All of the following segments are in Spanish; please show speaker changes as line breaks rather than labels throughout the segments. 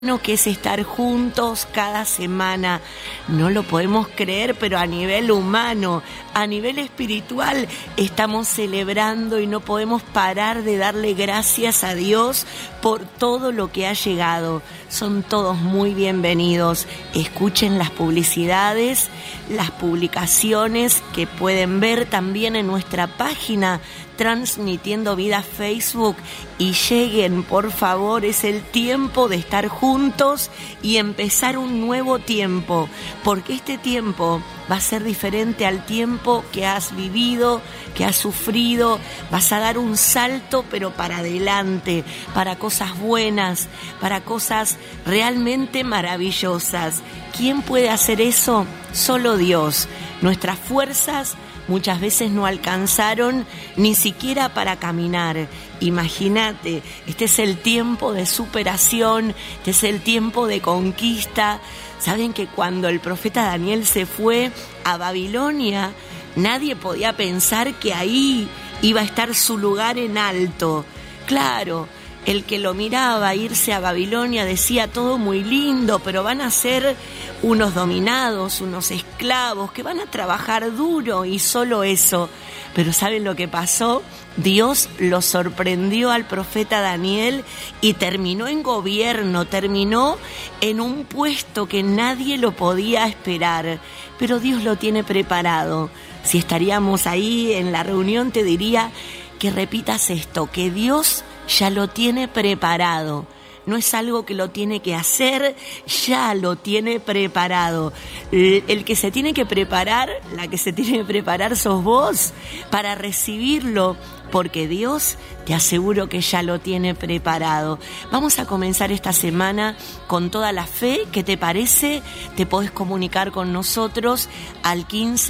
Que es estar juntos cada semana. No lo podemos creer, pero a nivel humano, a nivel espiritual, estamos celebrando y no podemos parar de darle gracias a Dios por todo lo que ha llegado. Son todos muy bienvenidos. Escuchen las publicidades, las publicaciones que pueden ver también en nuestra página Transmitiendo Vida Facebook, y lleguen, por favor. Es el tiempo de estar juntos y empezar un nuevo tiempo, porque este tiempo va a ser diferente al tiempo que has vivido, que has sufrido. Vas a dar un salto, pero para adelante, para cosas buenas, para cosas realmente maravillosas. ¿Quién puede hacer eso? Solo Dios. Nuestras fuerzas muchas veces no alcanzaron ni siquiera para caminar. Imagínate, este es el tiempo de superación, este es el tiempo de conquista. Saben que cuando el profeta Daniel se fue a Babilonia, nadie podía pensar que ahí iba a estar su lugar en alto. Claro, el que lo miraba irse a Babilonia decía todo muy lindo, pero van a ser unos dominados, unos esclavos que van a trabajar duro y solo eso. Pero ¿saben lo que pasó? Dios lo sorprendió al profeta Daniel y terminó en gobierno, terminó en un puesto que nadie lo podía esperar. Pero Dios lo tiene preparado. Si estaríamos ahí en la reunión, te diría que repitas esto, que Dios ya lo tiene preparado. No es algo que lo tiene que hacer, ya lo tiene preparado. El que se tiene que preparar, la que se tiene que preparar sos vos para recibirlo, porque Dios, te aseguro que ya lo tiene preparado. Vamos a comenzar esta semana con toda la fe. ¿Qué te parece? Te podés comunicar con nosotros al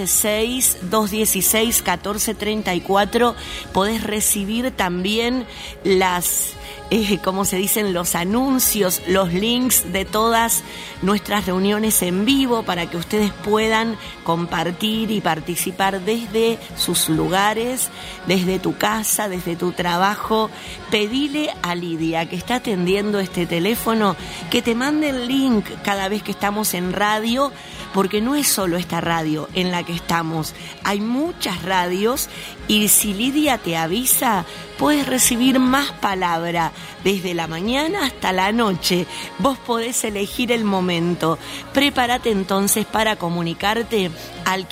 156-216-1434. Podés recibir también las... como se dicen, los anuncios, los links de todas nuestras reuniones en vivo para que ustedes puedan compartir y participar desde sus lugares, desde tu casa, desde tu trabajo. Pedile a Lidia, que está atendiendo este teléfono, que te mande el link cada vez que estamos en radio, porque no es solo esta radio en la que estamos, hay muchas radios, y si Lidia te avisa, puedes recibir más palabra desde la mañana hasta la noche. Vos podés elegir el momento. Prepárate entonces para comunicarte al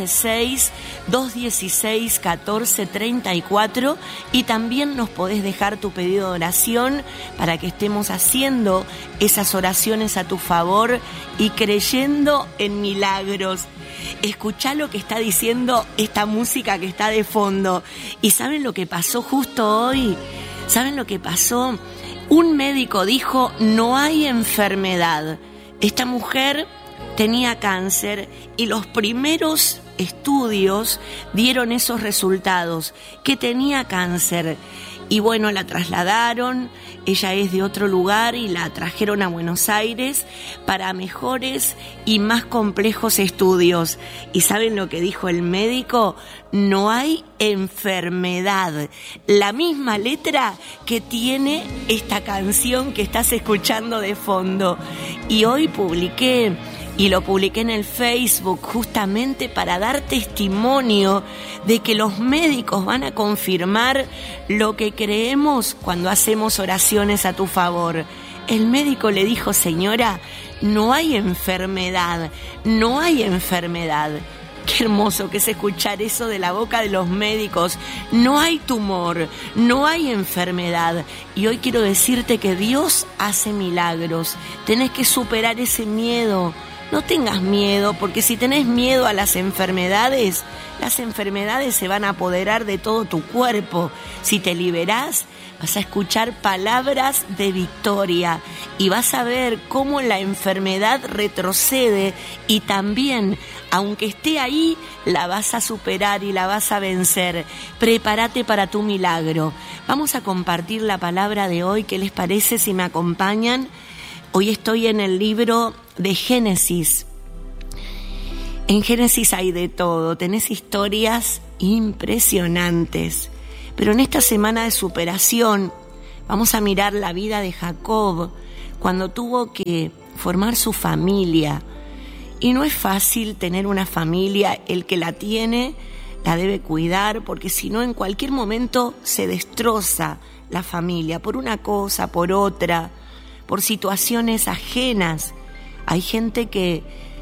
156-216-1434, y también nos podés dejar tu pedido de oración para que estemos haciendo esas oraciones a tu favor y creyendo en milagros. Escuchá lo que está diciendo esta música que está de fondo. ¿Y saben lo que pasó justo hoy? ¿Saben lo que pasó? Un médico dijo: no hay enfermedad. Esta mujer tenía cáncer y los primeros estudios dieron esos resultados, que tenía cáncer. Y bueno, la trasladaron, ella es de otro lugar, y la trajeron a Buenos Aires para mejores y más complejos estudios. ¿Y saben lo que dijo el médico? No hay enfermedad. La misma letra que tiene esta canción que estás escuchando de fondo. Y hoy publiqué, y lo publiqué en el Facebook, justamente para dar testimonio de que los médicos van a confirmar lo que creemos cuando hacemos oraciones a tu favor. El médico le dijo: señora, no hay enfermedad, no hay enfermedad. Qué hermoso que es escuchar eso de la boca de los médicos. No hay tumor, no hay enfermedad. Y hoy quiero decirte que Dios hace milagros. Tenés que superar ese miedo. No tengas miedo, porque si tenés miedo a las enfermedades se van a apoderar de todo tu cuerpo. Si te liberás, vas a escuchar palabras de victoria y vas a ver cómo la enfermedad retrocede, y también, aunque esté ahí, la vas a superar y la vas a vencer. Prepárate para tu milagro. Vamos a compartir la palabra de hoy. ¿Qué les parece si me acompañan? Hoy estoy en el libro de Génesis. En Génesis hay de todo, tenés historias impresionantes. Pero en esta semana de superación vamos a mirar la vida de Jacob, cuando tuvo que formar su familia. Y no es fácil tener una familia, el que la tiene la debe cuidar, porque si no en cualquier momento se destroza la familia, por una cosa, por otra, por situaciones ajenas. Hay gente que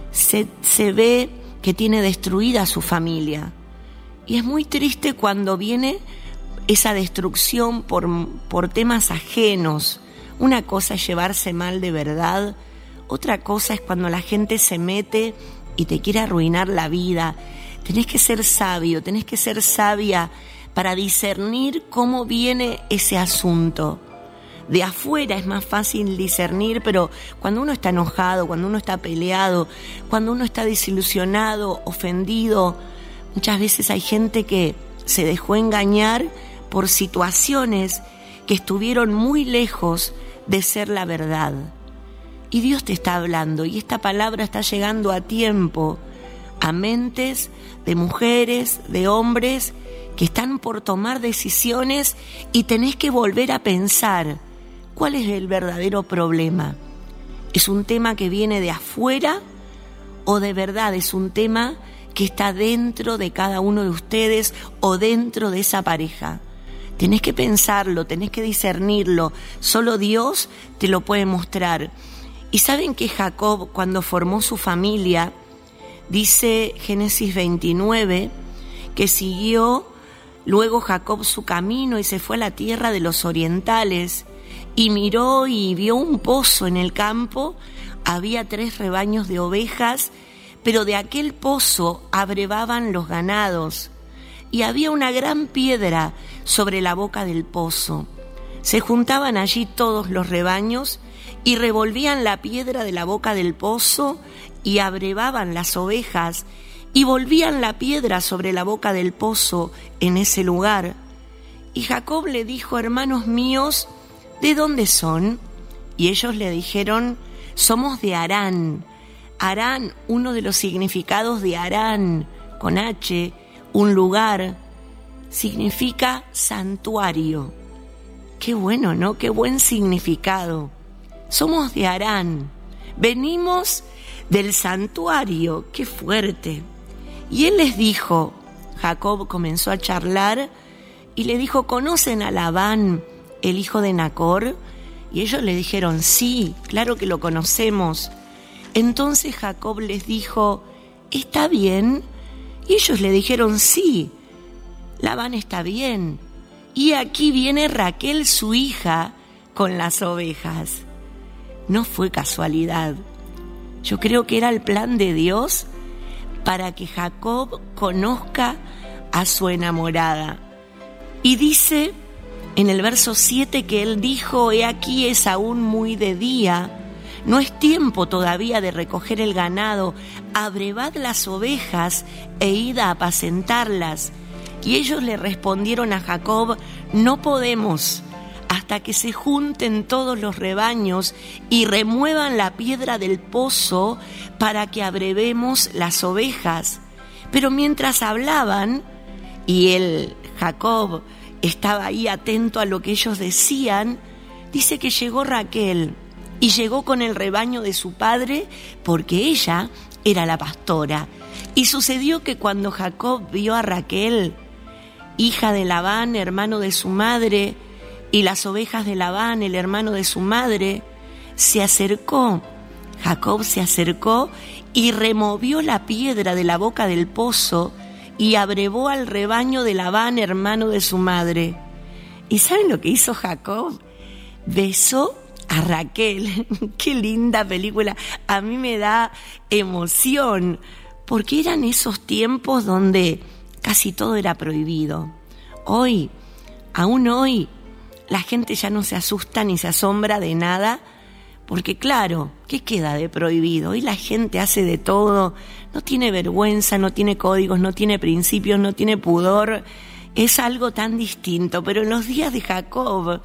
se ve que tiene destruida su familia. Y es muy triste cuando viene esa destrucción por temas ajenos. Una cosa es llevarse mal de verdad, otra cosa es cuando la gente se mete y te quiere arruinar la vida. Tenés que ser sabio, tenés que ser sabia para discernir cómo viene ese asunto. De afuera es más fácil discernir, pero cuando uno está enojado, cuando uno está peleado, cuando uno está desilusionado, ofendido, muchas veces hay gente que se dejó engañar por situaciones que estuvieron muy lejos de ser la verdad. Y Dios te está hablando, y esta palabra está llegando a tiempo, a mentes de mujeres, de hombres que están por tomar decisiones y tenés que volver a pensar cuál es el verdadero problema. ¿Es un tema que viene de afuera o de verdad es un tema que está dentro de cada uno de ustedes o dentro de esa pareja? Tenés que pensarlo, tenés que discernirlo, solo Dios te lo puede mostrar. Y saben que Jacob, cuando formó su familia, dice Génesis 29, que siguió luego Jacob su camino y se fue a la tierra de los orientales y miró y vio un pozo en el campo, había 3 rebaños de ovejas, pero de aquel pozo abrevaban los ganados y había una gran piedra sobre la boca del pozo. Se juntaban allí todos los rebaños y revolvían la piedra de la boca del pozo y abrevaban las ovejas y volvían la piedra sobre la boca del pozo en ese lugar. Y Jacob le dijo: hermanos míos, ¿de dónde son? Y ellos le dijeron: somos de Harán. Harán, uno de los significados de Harán, con H, un lugar, significa santuario. Qué bueno, ¿no? Qué buen significado. Somos de Harán, venimos del santuario, qué fuerte. Y él les dijo, Jacob comenzó a charlar y le dijo: ¿conocen a Labán, el hijo de Nacor? Y ellos le dijeron: sí, claro que lo conocemos. Entonces Jacob les dijo: ¿está bien? Y ellos le dijeron: sí, Labán está bien. Y aquí viene Raquel, su hija, con las ovejas. No fue casualidad. Yo creo que era el plan de Dios para que Jacob conozca a su enamorada. Y dice en el verso 7 que él dijo: he aquí es aún muy de día, no es tiempo todavía de recoger el ganado, abrevad las ovejas e id a apacentarlas. Y ellos le respondieron a Jacob: no podemos, hasta que se junten todos los rebaños y remuevan la piedra del pozo para que abrevemos las ovejas. Pero mientras hablaban, y Jacob estaba ahí atento a lo que ellos decían, dice que llegó Raquel y llegó con el rebaño de su padre, porque ella era la pastora. Y sucedió que cuando Jacob vio a Raquel, hija de Labán, hermano de su madre, y las ovejas de Labán, el hermano de su madre, se acercó. Jacob se acercó y removió la piedra de la boca del pozo y abrevó al rebaño de Labán, hermano de su madre. ¿Y saben lo que hizo Jacob? Besó a Raquel. Qué linda película. A mí me da emoción, porque eran esos tiempos donde casi todo era prohibido. Hoy, aún hoy, la gente ya no se asusta ni se asombra de nada, porque claro, ¿qué queda de prohibido? Hoy la gente hace de todo, no tiene vergüenza, no tiene códigos, no tiene principios, no tiene pudor. Es algo tan distinto. Pero en los días de Jacob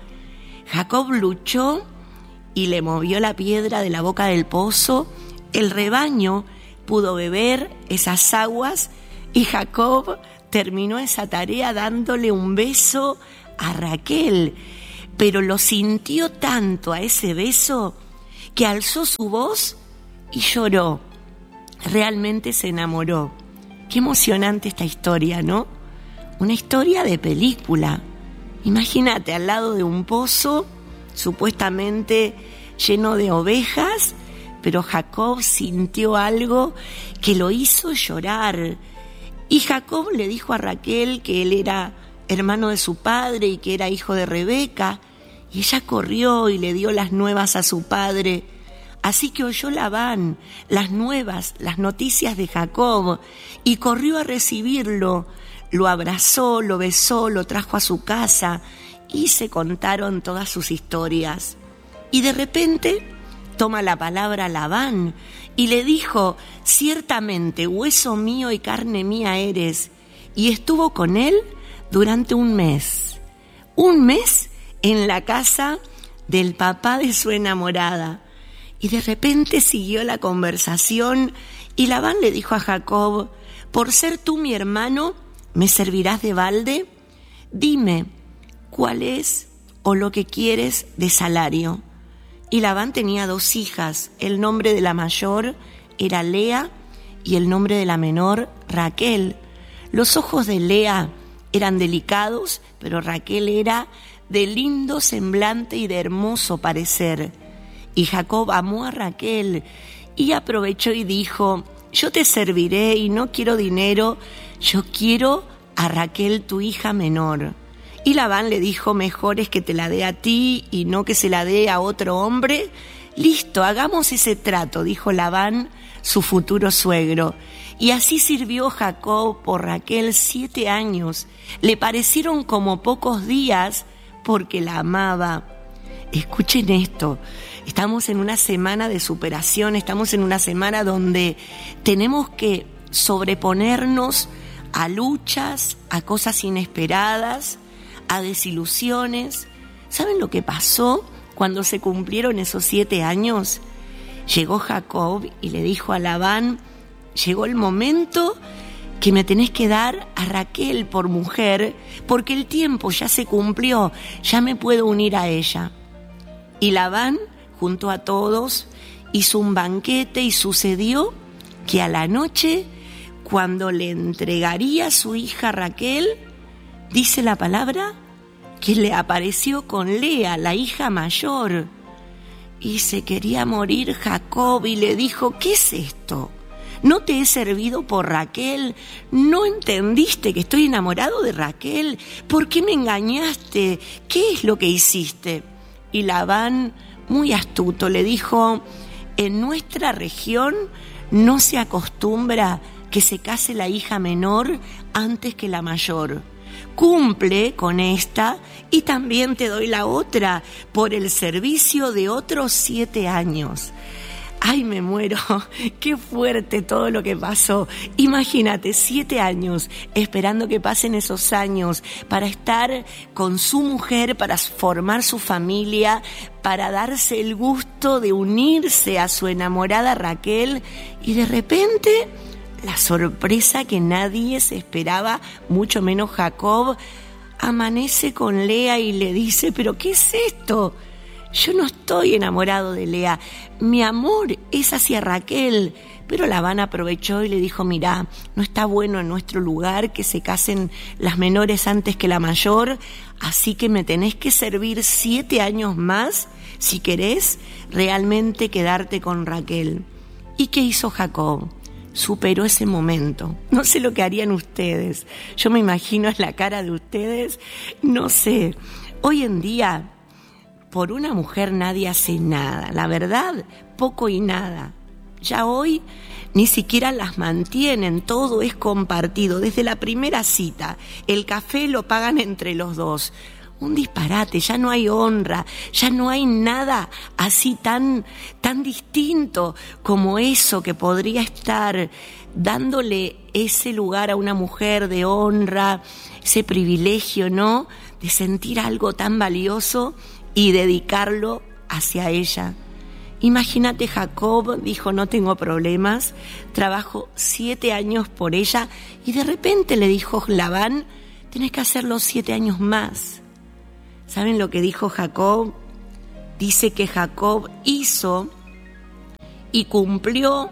luchó y le movió la piedra de la boca del pozo. El rebaño pudo beber esas aguas y Jacob terminó esa tarea dándole un beso a Raquel, pero lo sintió tanto a ese beso que alzó su voz y lloró. Realmente se enamoró. Qué emocionante esta historia, ¿no? Una historia de película. Imagínate, al lado de un pozo, supuestamente lleno de ovejas, pero Jacob sintió algo que lo hizo llorar. Y Jacob le dijo a Raquel que él era hermano de su padre y que era hijo de Rebeca, y ella corrió y le dio las nuevas a su padre. Así que oyó Labán las nuevas, las noticias de Jacob, y corrió a recibirlo. Lo abrazó, lo besó, lo trajo a su casa, y se contaron todas sus historias. Y de repente toma la palabra Labán y le dijo: ciertamente hueso mío y carne mía eres. Y estuvo con él durante un mes en la casa del papá de su enamorada. Y de repente siguió la conversación y Labán le dijo a Jacob: por ser tú mi hermano, ¿me servirás de balde? Dime, ¿cuál es o lo que quieres de salario? Y Labán tenía 2 hijas, el nombre de la mayor era Lea y el nombre de la menor Raquel. Los ojos de Lea eran delicados, pero Raquel era de lindo semblante y de hermoso parecer. Y Jacob amó a Raquel y aprovechó y dijo: yo te serviré y no quiero dinero, yo quiero a Raquel tu hija menor. Y Labán le dijo: mejor es que te la dé a ti y no que se la dé a otro hombre. Listo, hagamos ese trato, dijo Labán, su futuro suegro. Y así sirvió Jacob por Raquel 7 años. Le parecieron como pocos días porque la amaba. Escuchen esto, estamos en una semana de superación, estamos en una semana donde tenemos que sobreponernos a luchas, a cosas inesperadas, a desilusiones. ¿Saben lo que pasó cuando se cumplieron esos 7 años? Llegó Jacob y le dijo a Labán: llegó el momento que me tenés que dar a Raquel por mujer, porque el tiempo ya se cumplió, ya me puedo unir a ella. Y Labán juntó a todos, hizo un banquete y sucedió que a la noche, cuando le entregaría a su hija Raquel, dice la palabra que le apareció con Lea, la hija mayor. Y se quería morir Jacob y le dijo: ¿qué es esto? ¿No te he servido por Raquel? ¿No entendiste que estoy enamorado de Raquel? ¿Por qué me engañaste? ¿Qué es lo que hiciste? Y Labán, muy astuto, le dijo: en nuestra región no se acostumbra que se case la hija menor antes que la mayor. Cumple con esta y también te doy la otra por el servicio de otros 7 años. ¡Ay, me muero! ¡Qué fuerte todo lo que pasó! Imagínate, 7 años esperando que pasen esos años para estar con su mujer, para formar su familia, para darse el gusto de unirse a su enamorada Raquel, y de repente la sorpresa que nadie se esperaba, mucho menos Jacob, amanece con Lea y le dice: ¿pero qué es esto? Yo no estoy enamorado de Lea, mi amor es hacia Raquel. Pero Labán aprovechó y le dijo: mirá, no está bueno en nuestro lugar que se casen las menores antes que la mayor, así que me tenés que servir 7 años más si querés realmente quedarte con Raquel. ¿Y qué hizo Jacob? Superó ese momento. No sé lo que harían ustedes, yo me imagino la cara de ustedes, no sé. Hoy en día, por una mujer nadie hace nada, la verdad, poco y nada. Ya hoy ni siquiera las mantienen, todo es compartido, desde la primera cita, el café lo pagan entre los 2. Un disparate, ya no hay honra, ya no hay nada así tan distinto como eso que podría estar dándole ese lugar a una mujer de honra, ese privilegio, ¿no?, de sentir algo tan valioso y dedicarlo hacia ella. Imagínate, Jacob dijo: no tengo problemas, trabajo 7 años por ella, y de repente le dijo Labán: tenés que hacerlo 7 años más. ¿Saben lo que dijo Jacob? Dice que Jacob hizo y cumplió,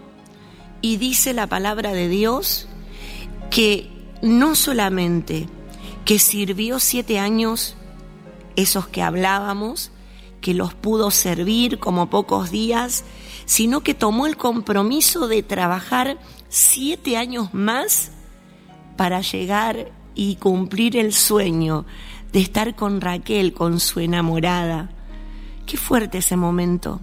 y dice la palabra de Dios que no solamente que sirvió 7 años, esos que hablábamos, que los pudo servir como pocos días, sino que tomó el compromiso de trabajar 7 años más para llegar y cumplir el sueño de estar con Raquel, con su enamorada. Qué fuerte ese momento.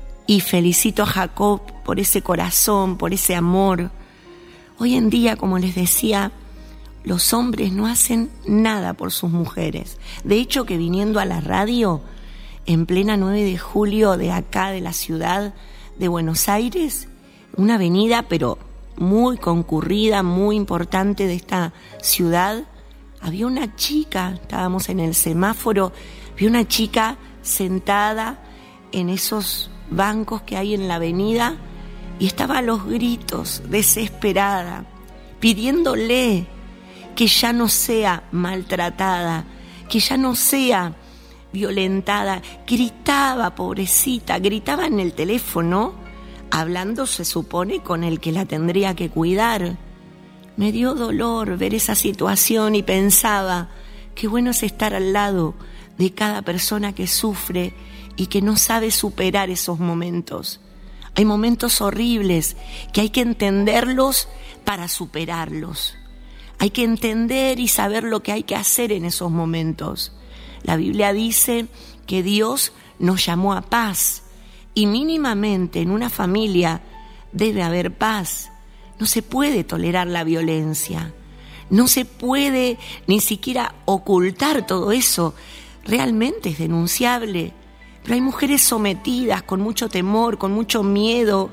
Y felicito a Jacob por ese corazón, por ese amor. Hoy en día, como les decía, los hombres no hacen nada por sus mujeres. De hecho, que viniendo a la radio, en plena 9 de julio de acá, de la ciudad de Buenos Aires, una avenida pero muy concurrida, muy importante de esta ciudad, había una chica, estábamos en el semáforo, había una chica sentada en esos bancos que hay en la avenida y estaba a los gritos, desesperada, pidiéndole que ya no sea maltratada, que ya no sea violentada. Gritaba, pobrecita, gritaba en el teléfono, hablando, se supone, con el que la tendría que cuidar. Me dio dolor ver esa situación y pensaba, qué bueno es estar al lado de cada persona que sufre y que no sabe superar esos momentos. Hay momentos horribles que hay que entenderlos para superarlos. Hay que entender y saber lo que hay que hacer en esos momentos. La Biblia dice que Dios nos llamó a paz y mínimamente en una familia debe haber paz. No se puede tolerar la violencia, no se puede ni siquiera ocultar todo eso. Realmente es denunciable, pero hay mujeres sometidas con mucho temor, con mucho miedo,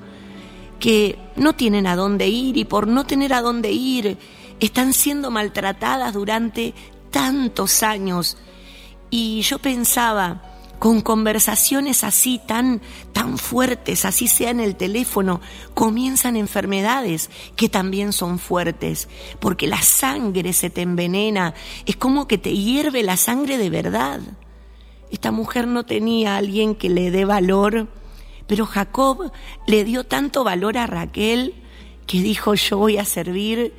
que no tienen a dónde ir y por no tener a dónde ir están siendo maltratadas durante tantos años. Y yo pensaba, con conversaciones así tan fuertes, así sea en el teléfono, comienzan enfermedades que también son fuertes, porque la sangre se te envenena, es como que te hierve la sangre de verdad. Esta mujer no tenía a alguien que le dé valor, pero Jacob le dio tanto valor a Raquel que dijo, yo voy a servir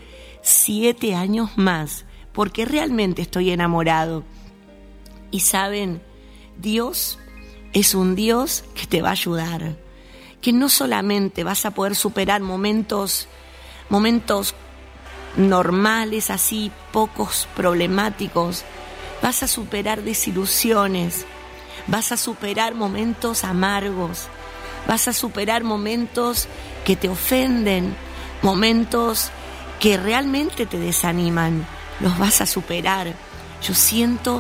7 años más, porque realmente estoy enamorado. Y saben, Dios es un Dios que te va a ayudar, que no solamente vas a poder superar momentos normales, así pocos problemáticos, vas a superar desilusiones, vas a superar momentos amargos, vas a superar momentos que te ofenden, momentos que realmente te desaniman, los vas a superar. Yo siento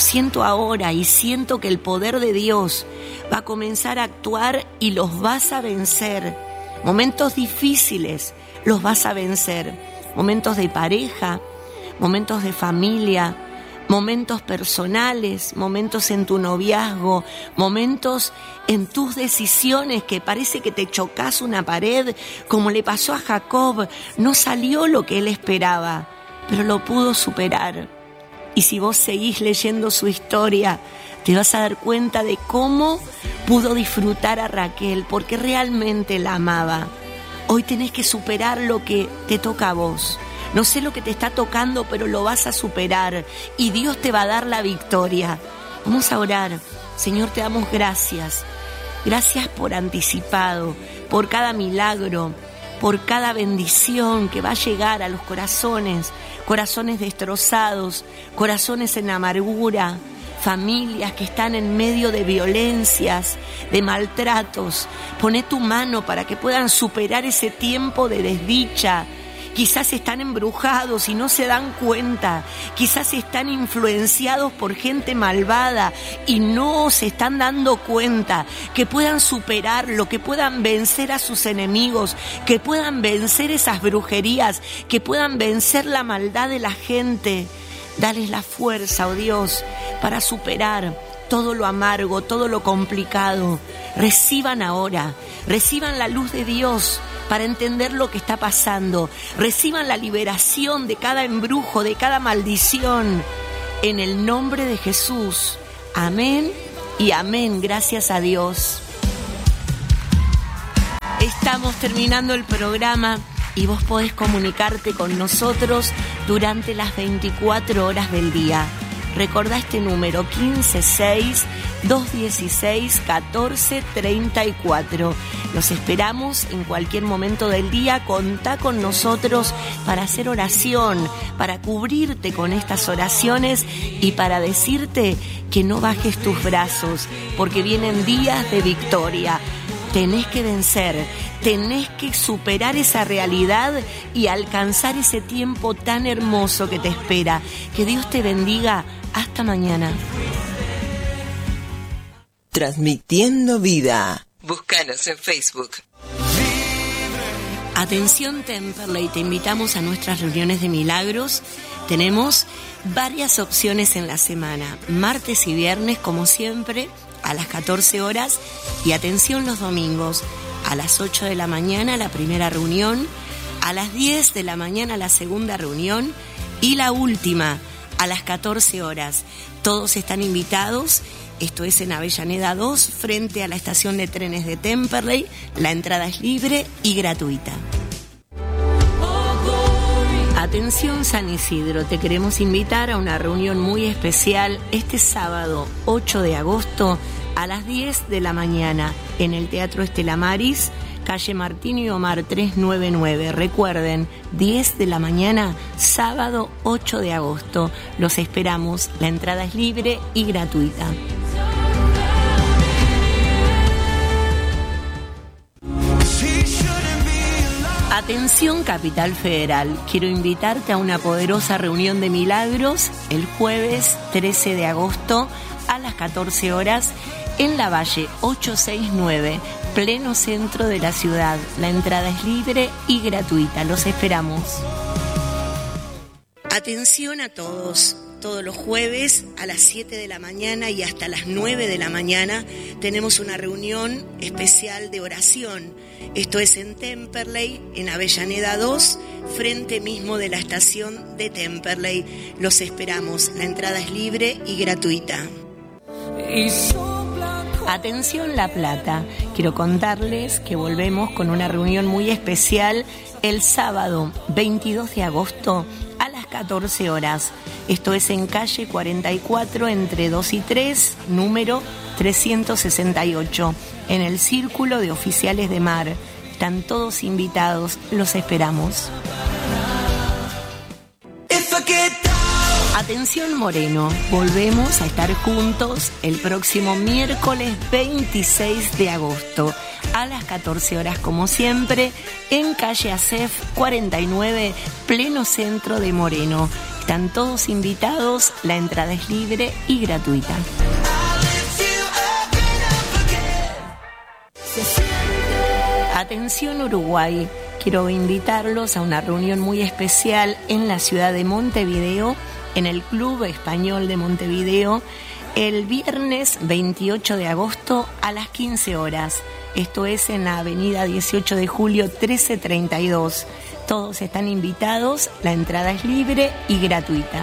ahora y siento que el poder de Dios va a comenzar a actuar y los vas a vencer. Momentos difíciles los vas a vencer. Momentos de pareja, momentos de familia, momentos personales, momentos en tu noviazgo, momentos en tus decisiones que parece que te chocas una pared, como le pasó a Jacob. No salió lo que él esperaba, pero lo pudo superar. Y si vos seguís leyendo su historia, te vas a dar cuenta de cómo pudo disfrutar a Raquel, porque realmente la amaba. Hoy tenés que superar lo que te toca a vos. No sé lo que te está tocando, pero lo vas a superar y Dios te va a dar la victoria. Vamos a orar. Señor, te damos gracias. Gracias por anticipado, por cada milagro, por cada bendición que va a llegar a los corazones destrozados, corazones en amargura, familias que están en medio de violencias, de maltratos. Poné tu mano para que puedan superar ese tiempo de desdicha. Quizás están embrujados y no se dan cuenta, quizás están influenciados por gente malvada y no se están dando cuenta, que puedan superarlo, que puedan vencer a sus enemigos, que puedan vencer esas brujerías, que puedan vencer la maldad de la gente. Dales la fuerza, oh Dios, para superar todo lo amargo, todo lo complicado. Reciban ahora, reciban la luz de Dios para entender lo que está pasando. Reciban la liberación de cada embrujo, de cada maldición. En el nombre de Jesús. Amén y amén. Gracias a Dios. Estamos terminando el programa y vos podés comunicarte con nosotros durante las 24 horas del día. Recordá este número 156-216-1434. Los esperamos en cualquier momento del día. Contá con nosotros para hacer oración, para cubrirte con estas oraciones y para decirte que no bajes tus brazos, porque vienen días de victoria. Tenés que vencer, tenés que superar esa realidad y alcanzar ese tiempo tan hermoso que te espera. Que Dios te bendiga. Hasta mañana.
Transmitiendo vida. Búscanos en Facebook.
Atención Temperley, te invitamos a nuestras reuniones de milagros. Tenemos varias opciones en la semana, martes y viernes como siempre a las 14 horas y atención los domingos a las 8 de la mañana la primera reunión, a las 10 de la mañana la segunda reunión y la última a las 14 horas. Todos están invitados. Esto es en Avellaneda 2, frente a la estación de trenes de Temperley. La entrada es libre y gratuita. Atención San Isidro, te queremos invitar a una reunión muy especial este sábado 8 de agosto a las 10 de la mañana en el Teatro Estela Maris, calle Martín y Omar 399. Recuerden, 10 de la mañana, sábado 8 de agosto. Los esperamos. La entrada es libre y gratuita. Atención Capital Federal, quiero invitarte a una poderosa reunión de milagros el jueves 13 de agosto a las 14 horas en la Valle 869, pleno centro de la ciudad. La entrada es libre y gratuita. Los esperamos. Atención a todos. Todos los jueves a las 7 de la mañana y hasta las 9 de la mañana tenemos una reunión especial de oración. Esto es en Temperley, en Avellaneda 2, frente mismo de la estación de Temperley. Los esperamos. La entrada es libre y gratuita. Atención La Plata, quiero contarles que volvemos con una reunión muy especial el sábado 22 de agosto a las 14 horas. Esto es en calle 44 entre 2 y 3, número 368, en el Círculo de Oficiales de Mar. Están todos invitados, los esperamos. Atención Moreno, volvemos a estar juntos el próximo miércoles 26 de agosto a las 14 horas como siempre en calle Acef 49, pleno centro de Moreno. Están todos invitados, la entrada es libre y gratuita. Atención Uruguay, quiero invitarlos a una reunión muy especial en la ciudad de Montevideo, en el Club Español de Montevideo, el viernes 28 de agosto a las 15 horas. Esto es en la avenida 18 de julio 1332. Todos están invitados, la entrada es libre y gratuita.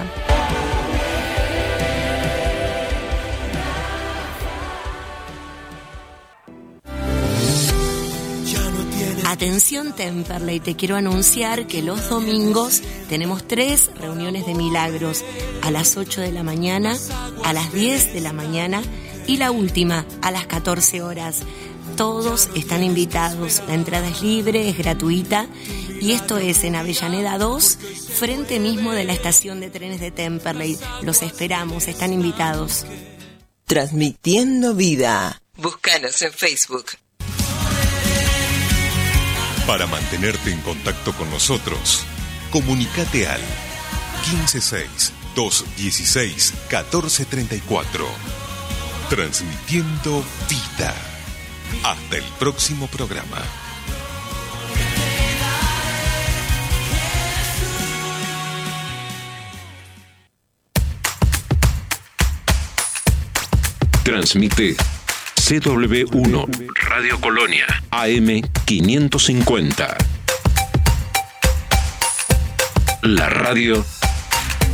Atención Temperley, te quiero anunciar que los domingos tenemos 3 reuniones de milagros, a las 8 de la mañana, a las 10 de la mañana y la última a las 14 horas. Todos están invitados, la entrada es libre, es gratuita y esto es en Avellaneda 2, frente mismo de la estación de trenes de Temperley. Los esperamos, están invitados.
Transmitiendo vida. Búscanos en Facebook.
Para mantenerte en contacto con nosotros, comunícate al 156-216-1434. Transmitiendo vida. Hasta el próximo programa.
Transmite CW1 Radio Colonia AM 550. La radio